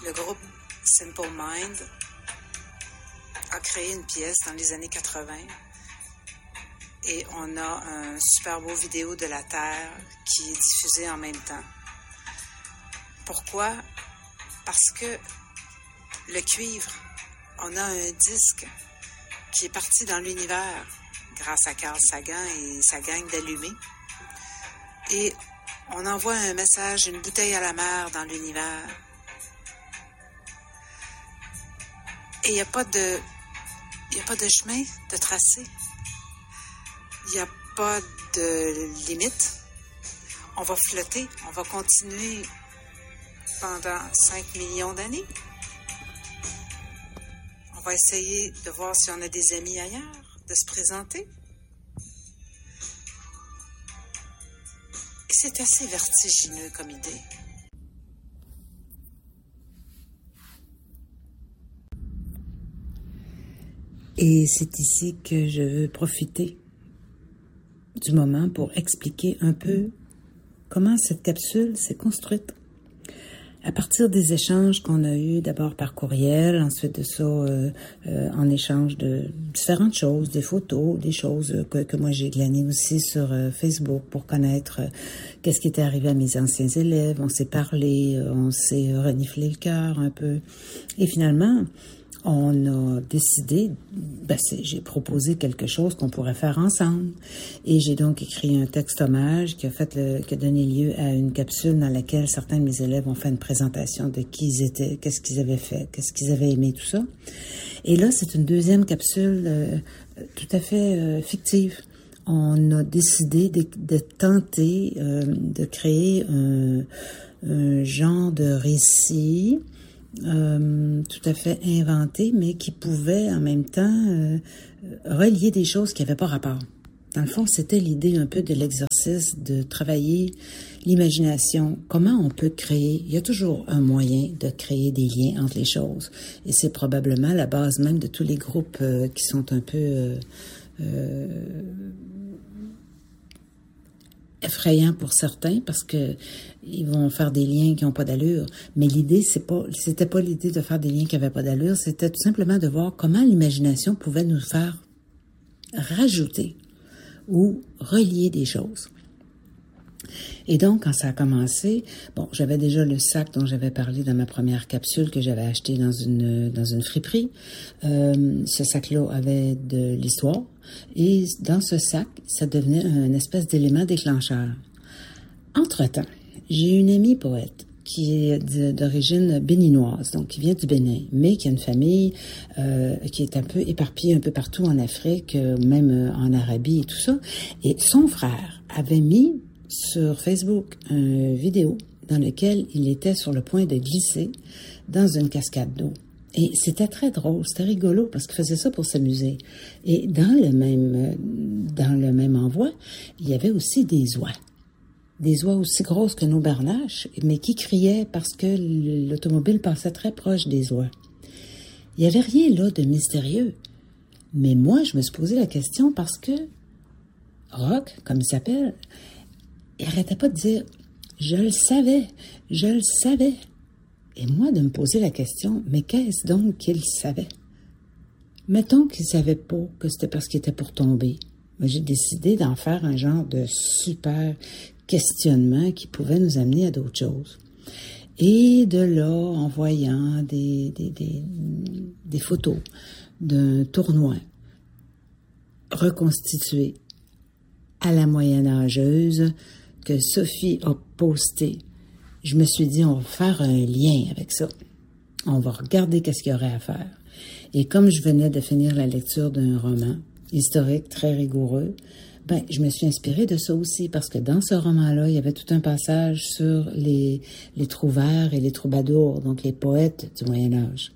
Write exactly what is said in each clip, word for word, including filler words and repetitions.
le groupe Simple Mind a créé une pièce dans les années quatre-vingt et on a un super beau vidéo de la Terre qui est diffusé en même temps. Pourquoi? Parce que le cuivre, on a un disque qui est parti dans l'univers grâce à Carl Sagan et sa gang d'allumés. Et on envoie un message, une bouteille à la mer dans l'univers. Et il n'y a pas de, il n'y a pas de chemin, de tracé. Il n'y a pas de limite. On va flotter, on va continuer pendant cinq millions d'années. On va essayer de voir si on a des amis ailleurs, de se présenter. Et c'est assez vertigineux comme idée. Et c'est ici que je veux profiter du moment pour expliquer un peu comment cette capsule s'est construite. À partir des échanges qu'on a eus d'abord par courriel, ensuite de ça euh, euh, en échange de différentes choses, des photos, des choses que, que moi j'ai glanées aussi sur euh, Facebook pour connaître euh, qu'est-ce qui était arrivé à mes anciens élèves. On s'est parlé, euh, on s'est reniflé le cœur un peu. Et finalement, on a décidé, ben c'est, j'ai proposé quelque chose qu'on pourrait faire ensemble. Et j'ai donc écrit un texte hommage qui a fait le, qui a donné lieu à une capsule dans laquelle certains de mes élèves ont fait une présentation de qui ils étaient, qu'est-ce qu'ils avaient fait, qu'est-ce qu'ils avaient aimé, tout ça. Et là, c'est une deuxième capsule euh, tout à fait euh, fictive. On a décidé de, de tenter euh, de créer un, un genre de récit Euh, tout à fait inventé, mais qui pouvait en même temps euh, relier des choses qui n'avaient pas rapport. Dans le fond, c'était l'idée un peu de l'exercice de travailler l'imagination. Comment on peut créer? Il y a toujours un moyen de créer des liens entre les choses. Et c'est probablement la base même de tous les groupes euh, qui sont un peu euh, euh, effrayants pour certains parce que ils vont faire des liens qui n'ont pas d'allure. Mais l'idée, c'est pas, c'était pas l'idée de faire des liens qui n'avaient pas d'allure, c'était tout simplement de voir comment l'imagination pouvait nous faire rajouter ou relier des choses. Et donc, quand ça a commencé, bon, j'avais déjà le sac dont j'avais parlé dans ma première capsule que j'avais acheté dans une dans une friperie. Euh, ce sac-là avait de l'histoire et dans ce sac, ça devenait une espèce d'élément déclencheur. Entre-temps, j'ai une amie poète qui est d'origine béninoise, donc qui vient du Bénin, mais qui a une famille euh, qui est un peu éparpillée un peu partout en Afrique, même en Arabie et tout ça. Et son frère avait mis sur Facebook une vidéo dans laquelle il était sur le point de glisser dans une cascade d'eau. Et c'était très drôle, c'était rigolo parce qu'il faisait ça pour s'amuser. Et dans le même dans le même envoi, il y avait aussi des oies. Des oies aussi grosses que nos bernaches, mais qui criaient parce que l'automobile passait très proche des oies. Il n'y avait rien là de mystérieux. Mais moi, je me suis posé la question parce que Rock, comme il s'appelle, il n'arrêtait pas de dire « Je le savais, je le savais ». Et moi, de me poser la question « Mais qu'est-ce donc qu'il savait ?» Mettons qu'il ne savait pas que c'était parce qu'il était pour tomber. Mais j'ai décidé d'en faire un genre de super questionnement qui pouvait nous amener à d'autres choses. Et de là, en voyant des, des, des, des photos d'un tournoi reconstitué à la moyenâgeuse que Sophie a posté, je me suis dit, on va faire un lien avec ça. On va regarder qu'est-ce qu'il y aurait à faire. Et comme je venais de finir la lecture d'un roman historique très rigoureux, ben, je me suis inspirée de ça aussi, parce que dans ce roman-là, il y avait tout un passage sur les, les trouvères et les troubadours, donc les poètes du Moyen-Âge.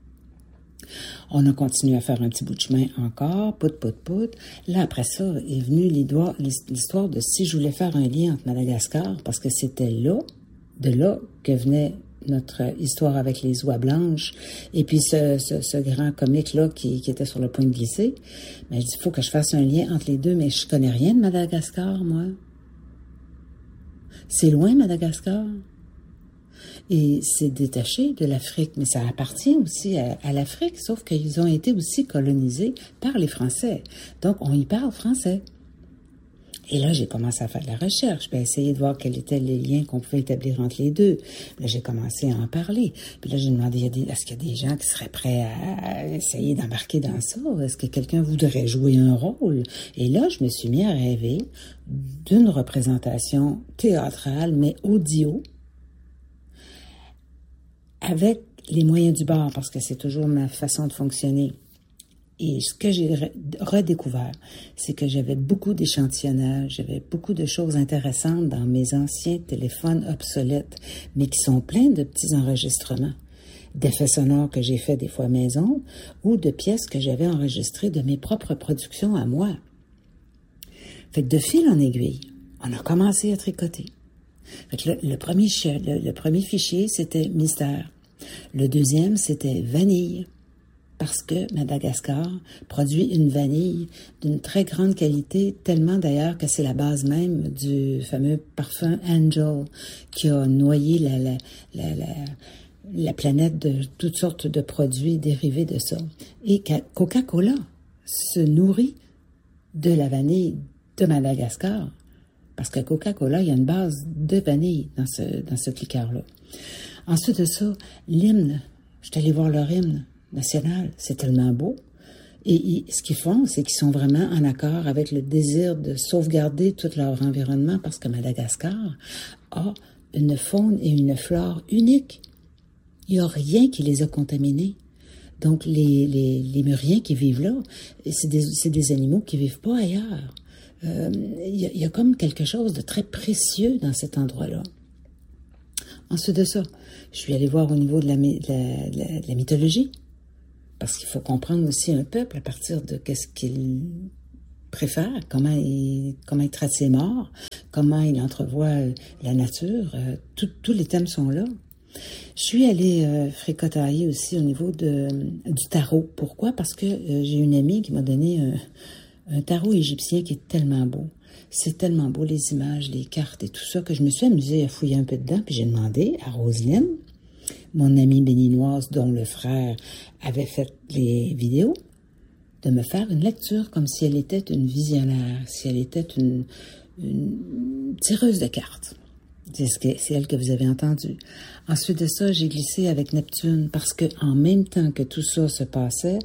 On a continué à faire un petit bout de chemin encore, pout, pout, pout. Là, après ça, est venue l'histoire de si je voulais faire un lien entre Madagascar, parce que c'était là, de là que venait notre histoire avec les oies blanches, et puis ce, ce, ce grand comique-là qui, qui était sur le point de glisser. Mais je dis, il faut que je fasse un lien entre les deux, mais je connais rien de Madagascar, moi. C'est loin, Madagascar. Et c'est détaché de l'Afrique, mais ça appartient aussi à, à l'Afrique, sauf qu'ils ont été aussi colonisés par les Français. Donc, on y parle français. Et là, j'ai commencé à faire de la recherche, puis à essayer de voir quels étaient les liens qu'on pouvait établir entre les deux. Là, j'ai commencé à en parler. Puis là, j'ai demandé, est-ce qu'il y a des gens qui seraient prêts à essayer d'embarquer dans ça? Est-ce que quelqu'un voudrait jouer un rôle? Et là, je me suis mis à rêver d'une représentation théâtrale, mais audio, avec les moyens du bord, parce que c'est toujours ma façon de fonctionner. Et ce que j'ai redécouvert, c'est que j'avais beaucoup d'échantillonnage, j'avais beaucoup de choses intéressantes dans mes anciens téléphones obsolètes, mais qui sont pleins de petits enregistrements, d'effets sonores que j'ai faits des fois maison, ou de pièces que j'avais enregistrées de mes propres productions à moi. Fait que de fil en aiguille, on a commencé à tricoter. Fait que le, le, premier, le, le premier fichier, c'était mystère. Le deuxième, c'était vanille. Parce que Madagascar produit une vanille d'une très grande qualité, tellement d'ailleurs que c'est la base même du fameux parfum Angel qui a noyé la, la, la, la, la planète de toutes sortes de produits dérivés de ça. Et Coca-Cola se nourrit de la vanille de Madagascar, parce que Coca-Cola, il y a une base de vanille dans ce, dans ce liqueur-là. Ensuite de ça, l'hymne, je suis allée voir leur hymne national, c'est tellement beau. Et, et ce qu'ils font, c'est qu'ils sont vraiment en accord avec le désir de sauvegarder tout leur environnement, parce que Madagascar a une faune et une flore uniques. Il n'y a rien qui les a contaminés. Donc, les, les, les Lémuriens qui vivent là, c'est des, c'est des animaux qui ne vivent pas ailleurs. Euh, il y a, il y a comme quelque chose de très précieux dans cet endroit-là. Ensuite de ça, je suis allée voir au niveau de la, de la, de la, de la mythologie, parce qu'il faut comprendre aussi un peuple à partir de qu'est-ce qu'il préfère, comment il, comment il traite ses morts, comment il entrevoit la nature. Euh, tout, tous les thèmes sont là. Je suis allée euh, fricotailler aussi au niveau de, du tarot. Pourquoi? Parce que euh, j'ai une amie qui m'a donné un, un tarot égyptien qui est tellement beau. C'est tellement beau, les images, les cartes et tout ça, que je me suis amusée à fouiller un peu dedans, puis j'ai demandé à Roselyne, mon amie béninoise dont le frère avait fait les vidéos, de me faire une lecture comme si elle était une visionnaire, si elle était une, une tireuse de cartes. C'est, ce que, c'est elle que vous avez entendu. Ensuite de ça, j'ai glissé avec Neptune parce que en même temps que tout ça se passait,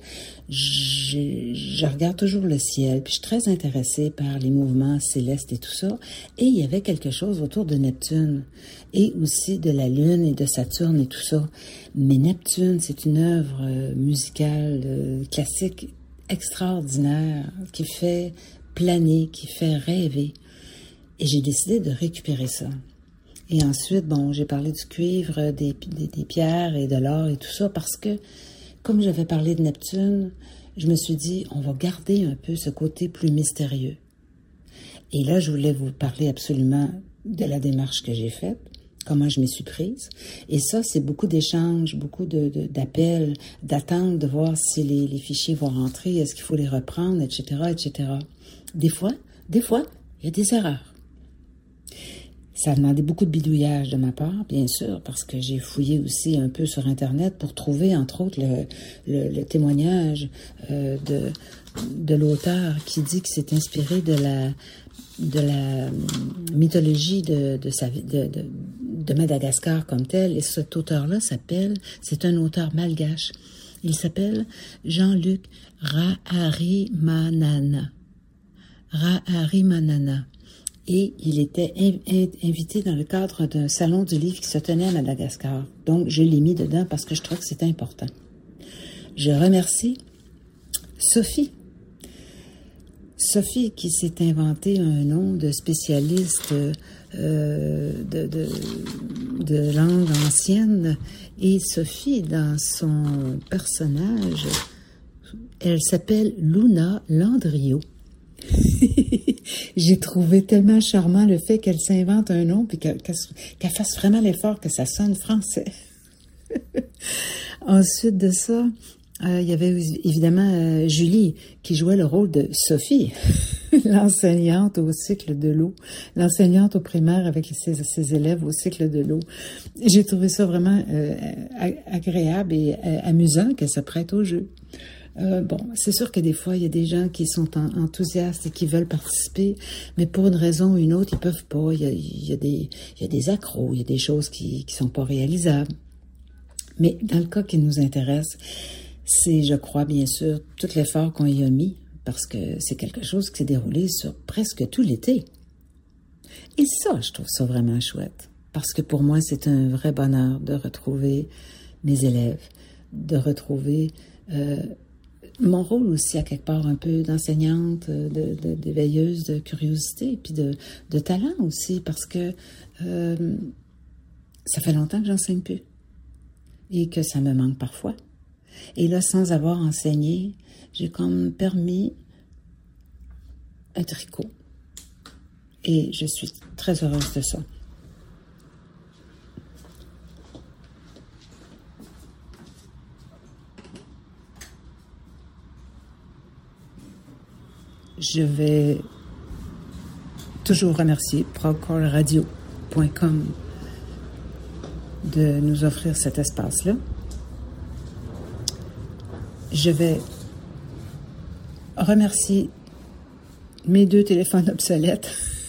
je, je regarde toujours le ciel, puis je suis très intéressée par les mouvements célestes et tout ça. Et il y avait quelque chose autour de Neptune et aussi de la Lune et de Saturne et tout ça. Mais Neptune, c'est une œuvre musicale euh, classique extraordinaire qui fait planer, qui fait rêver. Et j'ai décidé de récupérer ça. Et ensuite, bon, j'ai parlé du cuivre, des, des, des pierres et de l'or et tout ça parce que, comme j'avais parlé de Neptune, je me suis dit, on va garder un peu ce côté plus mystérieux. Et là, je voulais vous parler absolument de la démarche que j'ai faite, comment je m'y suis prise. Et ça, c'est beaucoup d'échanges, beaucoup de, de, d'appels, d'attentes, de voir si les, les fichiers vont rentrer, est-ce qu'il faut les reprendre, et cetera, et cetera. Des fois, des fois, il y a des erreurs. Ça a demandé beaucoup de bidouillage de ma part, bien sûr, parce que j'ai fouillé aussi un peu sur Internet pour trouver, entre autres, le, le, le témoignage euh, de, de l'auteur qui dit qu'il s'est inspiré de la, de la mythologie de, de, sa, de, de, de Madagascar comme tel. Et cet auteur-là s'appelle, c'est un auteur malgache, il s'appelle Jean-Luc Raharimanana. Raharimanana. Et il était invité dans le cadre d'un salon du livre qui se tenait à Madagascar. Donc, je l'ai mis dedans parce que je trouve que c'est important. Je remercie Sophie. Sophie qui s'est inventé un nom de spécialiste euh, de, de, de langue ancienne. Et Sophie, dans son personnage, elle s'appelle Luna Landriot. J'ai trouvé tellement charmant le fait qu'elle s'invente un nom puis qu'elle, qu'elle fasse vraiment l'effort que ça sonne français. Ensuite de ça, Euh, il y avait évidemment euh, Julie qui jouait le rôle de Sophie, l'enseignante au cycle de l'eau, l'enseignante au primaire avec ses, ses élèves au cycle de l'eau. J'ai trouvé ça vraiment euh, agréable et euh, amusant qu'elle se prête au jeu. Euh, bon, c'est sûr que des fois, il y a des gens qui sont en, enthousiastes et qui veulent participer, mais pour une raison ou une autre, ils peuvent pas. Il y a, il y a, des, il y a des accros, il y a des choses qui qui sont pas réalisables. Mais dans le cas qui nous intéresse, c'est, je crois, bien sûr, tout l'effort qu'on y a mis, parce que c'est quelque chose qui s'est déroulé sur presque tout l'été. Et ça, je trouve ça vraiment chouette, parce que pour moi, c'est un vrai bonheur de retrouver mes élèves, de retrouver euh, mon rôle aussi, à quelque part, un peu d'enseignante, de, de, d'éveilleuse, de curiosité, puis de, de talent aussi, parce que euh, ça fait longtemps que j'enseigne plus et que ça me manque parfois. Et là, sans avoir enseigné, j'ai comme permis un tricot. Et je suis très heureuse de ça. Je vais toujours remercier prog core radio point com de nous offrir cet espace-là. Je vais remercier mes deux téléphones obsolètes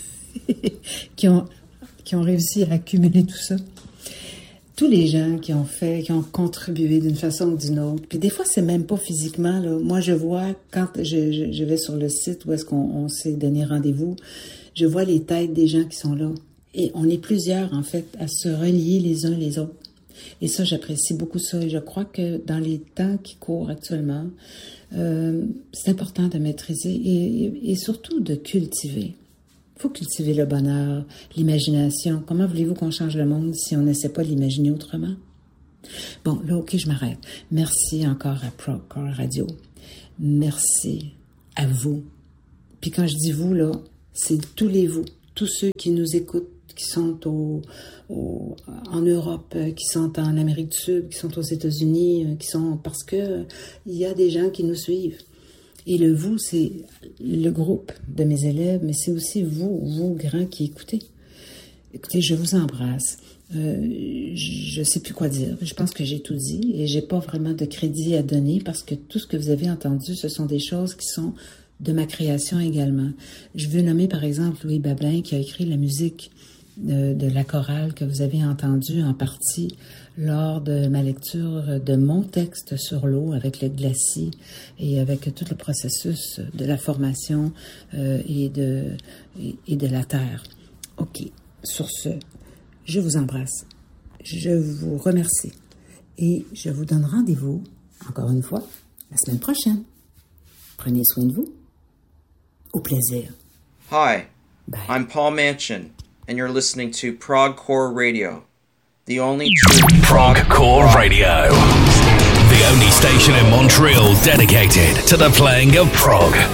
qui ont, qui ont réussi à accumuler tout ça. Tous les gens qui ont fait, qui ont contribué d'une façon ou d'une autre. Puis des fois, c'est même pas physiquement, là. Moi, je vois, quand je, je, je vais sur le site où est-ce qu'on on s'est donné rendez-vous, je vois les têtes des gens qui sont là. Et on est plusieurs, en fait, à se relier les uns les autres. Et ça, j'apprécie beaucoup ça. Et je crois que dans les temps qui courent actuellement, euh, c'est important de maîtriser et, et, et surtout de cultiver. Il faut cultiver le bonheur, l'imagination. Comment voulez-vous qu'on change le monde si on n'essaie pas de l'imaginer autrement? Bon, là, OK, je m'arrête. Merci encore à prog core Radio. Merci à vous. Puis quand je dis vous, là, c'est tous les vous, tous ceux qui nous écoutent, qui sont au, au, en Europe, qui sont en Amérique du Sud, qui sont aux États-Unis, qui sont parce que il y a des gens qui nous suivent. Et le vous, c'est le groupe de mes élèves, mais c'est aussi vous, vous grands qui écoutez. Écoutez, je vous embrasse. Euh, je ne sais plus quoi dire. Je pense que j'ai tout dit et j'ai pas vraiment de crédit à donner parce que tout ce que vous avez entendu, ce sont des choses qui sont de ma création également. Je veux nommer par exemple Louis Bablin qui a écrit la musique de, de la chorale que vous avez entendue en partie lors de ma lecture de mon texte sur l'eau avec le glacis et avec tout le processus de la formation euh, et, de, et, et de la terre. OK. Sur ce, je vous embrasse. Je vous remercie. Et je vous donne rendez-vous, encore une fois, la semaine prochaine. Prenez soin de vous. Au plaisir. Hi, Bye. I'm Paul Manchin, and you're listening to Prog Core Radio, the only true Prog Core Radio, the only station in Montreal dedicated to the playing of prog.